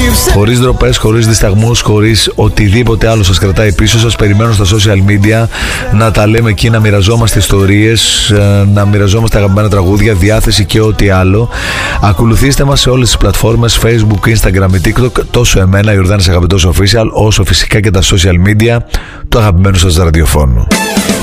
Χωρίς ντροπές, χωρίς δισταγμούς, χωρίς οτιδήποτε άλλο σας κρατάει πίσω. Σας περιμένω στα social media να τα λέμε εκεί, να μοιραζόμαστε ιστορίες, να μοιραζόμαστε αγαπημένα τραγούδια, διάθεση και ό,τι άλλο. Ακολουθήστε μας σε όλες τις πλατφόρμες, Facebook, Instagram και TikTok, τόσο εμένα, Ιορδάνης Αγαπητός Official, όσο φυσικά και τα social media του αγαπημένου σας ραδιοφώνου.